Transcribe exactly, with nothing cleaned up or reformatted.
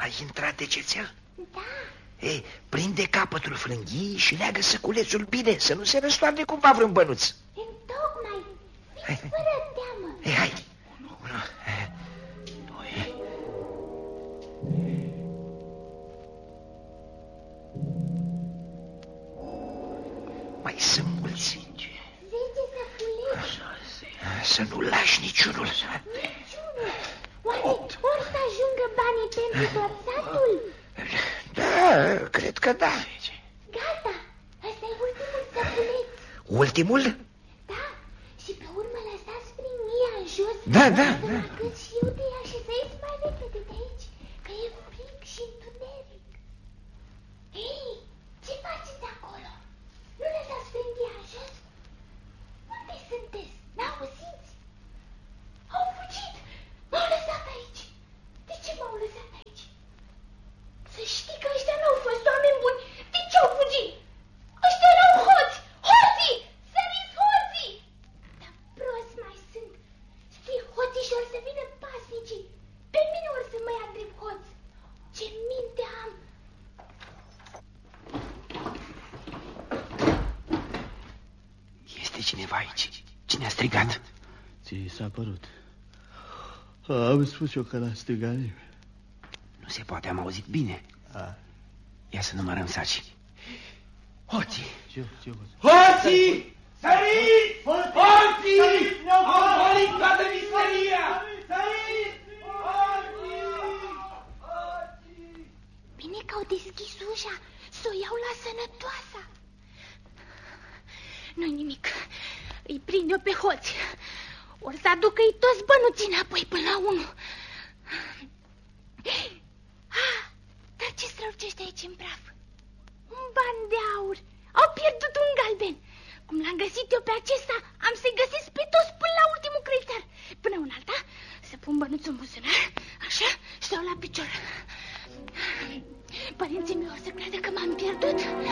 Ai intrat de cețel? Da. Ei, prinde capătul frânghiei și leagă săculețul bine, să nu se răstoarne cumva vreun bănuț. Întocmai, fiți fără teamă. Ei, hai. Unu, doi. Mai sunt mulți. Zece săculeți. Să nu lași niciunul. Niciunul. Oare ori să ajungă banii pentru tot satul? Da, cred că da. Gata, ăsta e ultimul săculeț. Ultimul? Da, și pe urmă lăsați frânghiea în jos. Da, da, să da. mă cât și eu de ea și să ies mai repede de aici, că e frig și întuneric. Hei, ce faceți acolo? Nu lăsați frânghia în jos? Unde sunteți? N-auziți? Au fugit! M-au lăsat aici! De ce m-au lăsat aici? Să știi că ăștia n-au fost oameni buni! De ce au fugit? Ăștia erau hoți! Hoții! Săriți hoții! Dar prost mai sunt! Știi, hoții și or să vină pasnicii! Pe mine or să mă ia drept hoț! Ce minte am! Este cineva aici. Cine a strigat? Ți s-a părut. Am spus eu că l-a strigat nimeni. Nu se poate, am auzit bine. A. Ia să numărăm saci. Hoții! Ce, ce hoți? Hoții! Săriți! Hoții! Au pălit toată misteria! Săriți! Hoții! Bine că au deschis ușa, să o iau la sănătoasa. Nu-i nimic, îi prind eu pe hoți. Or să aducă-i toți bănuții înapoi până la unul. Ah, dar ce strălucește aici în praf? Un ban de aur. Au pierdut un galben. Cum l-am găsit eu pe acesta, am să-i găsesc pe toți până la ultimul creditar. Până un alta, să pun bănuțul în buzunar, așa, și stau la picior. Părinții mei or să creadă că m-am pierdut.